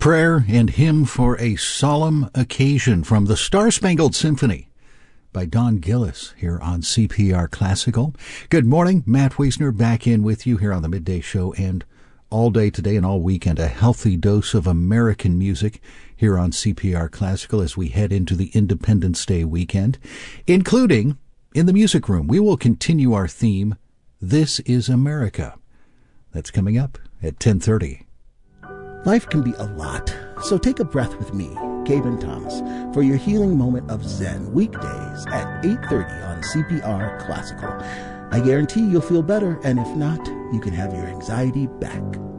Prayer and Hymn for a Solemn Occasion from the Star-Spangled Symphony by Don Gillis here on CPR Classical. Good morning, Matt Wiesner back in with you here on the Midday Show and all day today and all weekend. A healthy dose of American music here on CPR Classical as we head into the Independence Day weekend, including in the music room. We will continue our theme, This is America. That's coming up at 10:30. Life can be a lot, so take a breath with me, Gabe and Thomas, for your healing moment of Zen, weekdays at 8:30 on CPR Classical. I guarantee you'll feel better, and if not, you can have your anxiety back.